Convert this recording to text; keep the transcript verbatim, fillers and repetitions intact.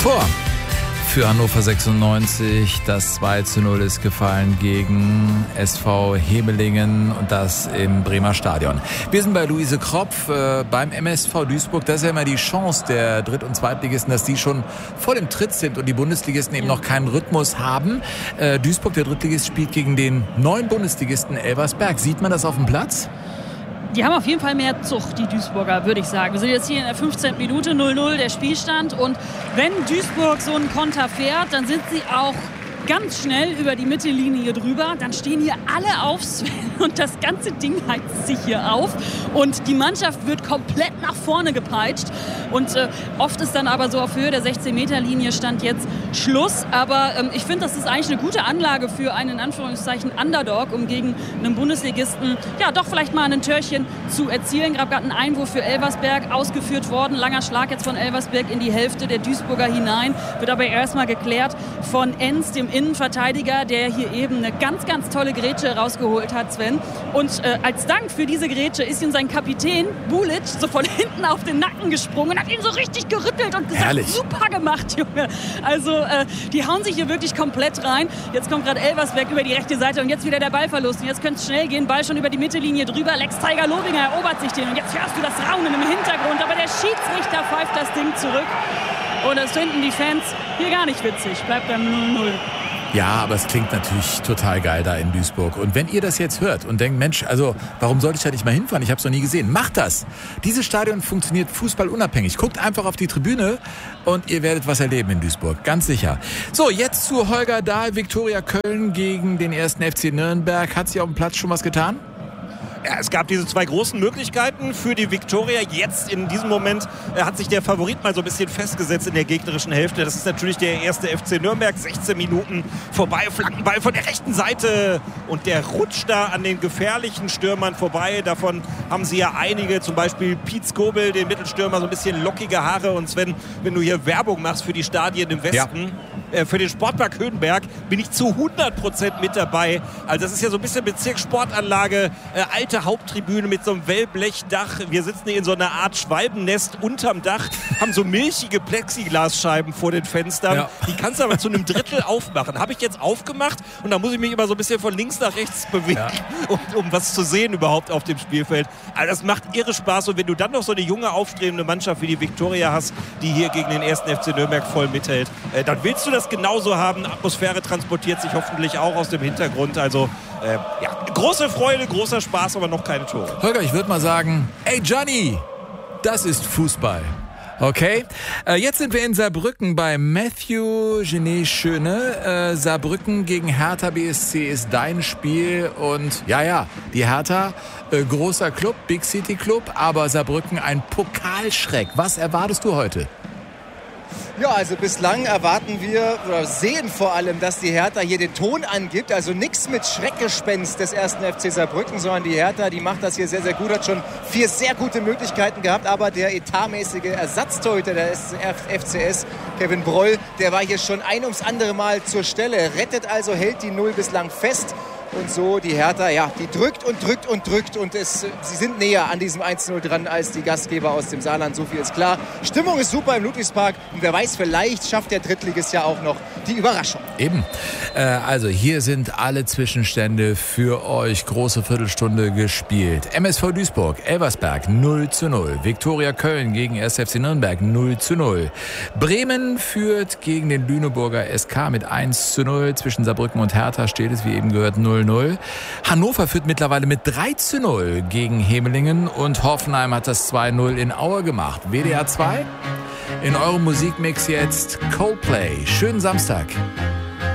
Tor für Hannover sechsundneunzig. Das zwei zu null ist gefallen gegen S V Hemelingen und das im Bremer Stadion. Wir sind bei Luise Kropf äh, beim M S V Duisburg. Das ist ja immer die Chance der Dritt- und Zweitligisten, dass die schon voll im Tritt sind und die Bundesligisten eben noch keinen Rhythmus haben. Äh, Duisburg, der Drittligist, spielt gegen den neuen Bundesligisten Elversberg. Sieht man das auf dem Platz? Die haben auf jeden Fall mehr Zucht, die Duisburger, würde ich sagen. Wir sind jetzt hier in der fünfzehnten Minute, null null der Spielstand. Und wenn Duisburg so einen Konter fährt, dann sind sie auch ganz schnell über die Mittellinie drüber. Dann stehen hier alle auf, Sven, und das ganze Ding heizt sich hier auf. Und die Mannschaft wird komplett nach vorne gepeitscht. Und äh, oft ist dann aber so auf Höhe der sechzehn-Meter-Linie stand jetzt Schluss. Aber ähm, ich finde, das ist eigentlich eine gute Anlage für einen, in Anführungszeichen, Underdog, um gegen einen Bundesligisten ja doch vielleicht mal ein Törchen zu erzielen. Gerade ein Einwurf für Elversberg ausgeführt worden. Langer Schlag jetzt von Elversberg in die Hälfte der Duisburger hinein. Wird aber erstmal geklärt von Enz, dem Innenverteidiger, der hier eben eine ganz, ganz tolle Grätsche rausgeholt hat, Sven. Und äh, als Dank für diese Grätsche ist ihm sein Kapitän Bulic so von hinten auf den Nacken gesprungen und hat ihn so richtig gerüttelt und gesagt, Herrlich. Super gemacht, Junge. Also äh, die hauen sich hier wirklich komplett rein. Jetzt kommt gerade Elversberg über die rechte Seite und jetzt wieder der Ballverlust. Und jetzt könnte es schnell gehen, Ball schon über die Mittellinie drüber. Lex Tiger Lobinger erobert sich den und jetzt hörst du das Raunen im Hintergrund. Aber der Schiedsrichter pfeift das Ding zurück. Und das finden die Fans hier gar nicht witzig. Bleibt beim null null. Ja, aber es klingt natürlich total geil da in Duisburg. Und wenn ihr das jetzt hört und denkt, Mensch, also warum sollte ich da nicht mal hinfahren? Ich habe es noch nie gesehen. Macht das! Dieses Stadion funktioniert fußballunabhängig. Guckt einfach auf die Tribüne und ihr werdet was erleben in Duisburg. Ganz sicher. So, jetzt zu Holger Dahl, Viktoria Köln gegen den ersten F C Nürnberg. Hat sich auf dem Platz schon was getan? Ja, es gab diese zwei großen Möglichkeiten für die Viktoria. Jetzt in diesem Moment äh, hat sich der Favorit mal so ein bisschen festgesetzt in der gegnerischen Hälfte. Das ist natürlich der erste F C Nürnberg. sechzehn Minuten vorbei, Flankenball von der rechten Seite. Und der rutscht da an den gefährlichen Stürmern vorbei. Davon haben sie ja einige, zum Beispiel Piet Skobel, den Mittelstürmer, so ein bisschen lockige Haare. Und Sven, wenn du hier Werbung machst für die Stadien im Westen, ja. äh, für den Sportpark Höhenberg, bin ich zu hundert Prozent mit dabei. Also das ist ja so ein bisschen Bezirkssportanlage, äh, alte Haupttribüne mit so einem Wellblechdach. Wir sitzen hier in so einer Art Schwalbennest unterm Dach, haben so milchige Plexiglasscheiben vor den Fenstern. Ja. Die kannst du aber zu einem Drittel aufmachen. Habe ich jetzt aufgemacht und da muss ich mich immer so ein bisschen von links nach rechts bewegen, ja. um, um was zu sehen überhaupt auf dem Spielfeld. Also das macht irre Spaß und wenn du dann noch so eine junge, aufstrebende Mannschaft wie die Viktoria hast, die hier gegen den ersten F C Nürnberg voll mithält, äh, dann willst du das genauso haben. Atmosphäre transportiert sich hoffentlich auch aus dem Hintergrund. Also äh, ja, große Freude, großer Spaß, aber noch keine Tore. Holger, ich würde mal sagen, ey Johnny, das ist Fußball. Okay, äh, jetzt sind wir in Saarbrücken bei Matthew Genet Schöne. Äh, Saarbrücken gegen Hertha B S C ist dein Spiel und ja, ja, die Hertha, äh, großer Club, Big City Club, aber Saarbrücken ein Pokalschreck. Was erwartest du heute? Ja, also bislang erwarten wir oder sehen vor allem, dass die Hertha hier den Ton angibt. Also nichts mit Schreckgespenst des ersten F C Saarbrücken, sondern die Hertha, die macht das hier sehr, sehr gut. Hat schon vier sehr gute Möglichkeiten gehabt. Aber der etatmäßige Ersatztorhüter der F C S, Kevin Broll, der war hier schon ein ums andere Mal zur Stelle. Rettet also, hält die Null bislang fest. Und so die Hertha, ja, die drückt und drückt und drückt und es, sie sind näher an diesem eins zu null dran als die Gastgeber aus dem Saarland, so viel ist klar. Stimmung ist super im Ludwigspark und wer weiß, vielleicht schafft der Drittligist ja auch noch die Überraschung. Eben, äh, also hier sind alle Zwischenstände für euch, große Viertelstunde gespielt. M S V Duisburg, Elversberg null zu null, Viktoria Köln gegen erster F C Nürnberg null zu null, Bremen führt gegen den Lüneburger S K mit eins zu null, zwischen Saarbrücken und Hertha steht es, wie eben gehört, null zu null. Hannover führt mittlerweile mit drei zu null gegen Hemelingen und Hoffenheim hat das zwei null in Aue gemacht. W D R zwei, in eurem Musikmix jetzt Coldplay. Schönen Samstag.